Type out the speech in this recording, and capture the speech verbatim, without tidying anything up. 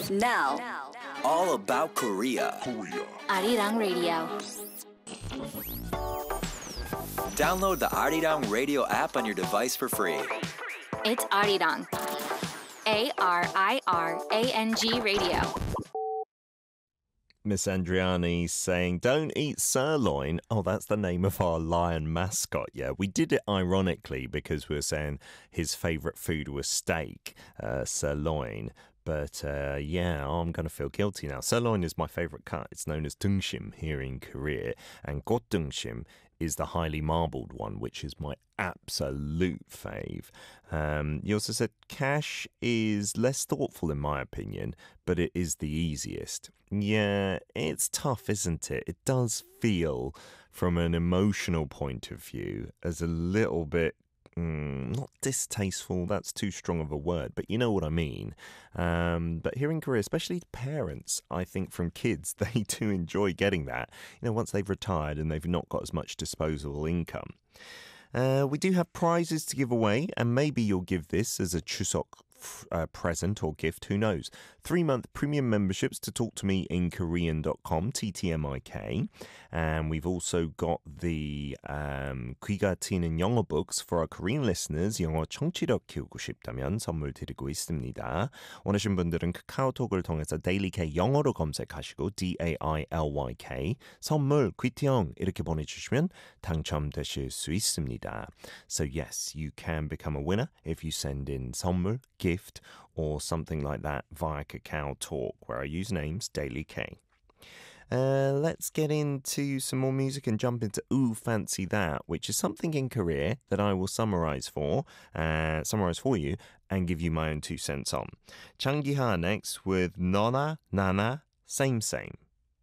Now, all about Korea. Arirang Radio. Download the Arirang Radio app on your device for free. It's Arirang. A R I R A N G Radio. Miss Andriani saying, don't eat sirloin. Oh, that's the name of our lion mascot. Yeah, we did it ironically because we were saying his favourite food was steak, uh, sirloin. But uh, yeah, I'm going to feel guilty now. Sirloin is my favourite cut. It's known as dungshim here in Korea. And gotdungshim is the highly marbled one, which is my absolute fave. Um, you also said cash is less thoughtful in my opinion, but it is the easiest. Yeah, it's tough, isn't it? It does feel, from an emotional point of view, as a little bit Mm, not distasteful, that's too strong of a word, but you know what I mean. Um, but here in Korea, especially parents, I think from kids, they do enjoy getting that, you know, once they've retired and they've not got as much disposable income. Uh, we do have prizes to give away, and maybe you'll give this as a Chuseok uh, present or gift, who knows. Three-month premium memberships to talk to me in korean dot com, T T M I K. And we've also got the um, 귀가 트이는 영어 books for our Korean listeners. 영어 청취력 키우고 싶다면 선물 드리고 있습니다. 원하신 분들은 카카오톡을 통해서 데일리K 영어로 검색하시고 D A I L Y K 선물 귀티영 이렇게 보내주시면 당첨되실 수 있습니다. So yes, you can become a winner if you send in 선물, gift, or something like that via Kakao Talk, where I use names DailyK. Uh, let's get into some more music and jump into Ooh Fancy That, which is something in Korea that I will summarize for, uh, summarize for you and give you my own two cents on. Chang Gi-ha next with Nona, Nana, Same Same.